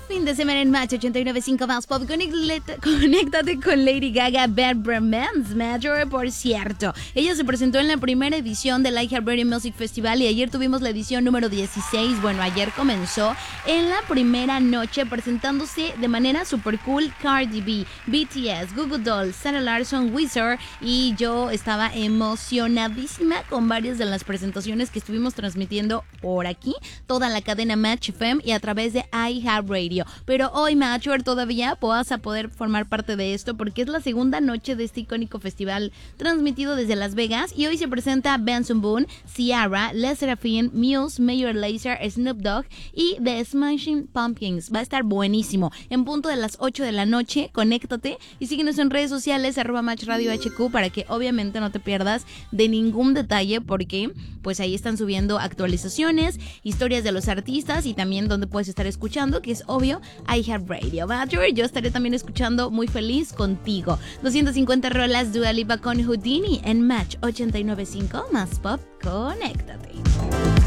Fin de semana en Match 89.5 más pop. Conéctate con Lady Gaga, Bad Romance Major, por cierto. Ella se presentó en la primera edición del iHeartRadio Music Festival y ayer tuvimos la edición número 16. Bueno, ayer comenzó en la primera noche presentándose de manera super cool Cardi B, BTS, Google Dolls, Sarah Larson, Weezer, y yo estaba emocionadísima con varias de las presentaciones que estuvimos transmitiendo por aquí, toda la cadena Match FM y a través de iHeartRadio. Pero hoy, Matcher, todavía vas a poder formar parte de esto porque es la segunda noche de este icónico festival transmitido desde Las Vegas y hoy se presenta Benson Boone, Ciara, Les Seraphine, Muse, Major Lazer, Snoop Dogg y The Smashing Pumpkins. Va a estar buenísimo. En punto de las 8 de la noche, conéctate y síguenos en redes sociales @MatchRadioHQ para que obviamente no te pierdas de ningún detalle porque pues ahí están subiendo actualizaciones, historias de los artistas y también donde puedes estar escuchando, que es obvio iHeartRadio. Yo estaré también escuchando muy feliz contigo. 250 rolas Dua Lipa con Houdini en Match 89.5 más pop. Conéctate.